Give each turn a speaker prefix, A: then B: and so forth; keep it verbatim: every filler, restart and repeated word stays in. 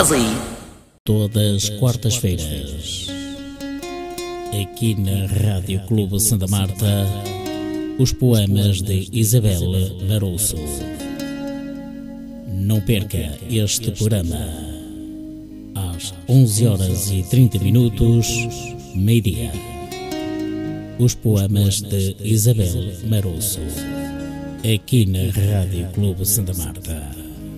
A: Estás aí?
B: Todas quartas-feiras, aqui na Rádio Clube Santa Marta, os poemas de Isabel Marusso. Não perca este programa. Às onze horas e trinta minutos, meio-dia. Os poemas de Isabel Marusso, aqui na Rádio Clube Santa Marta.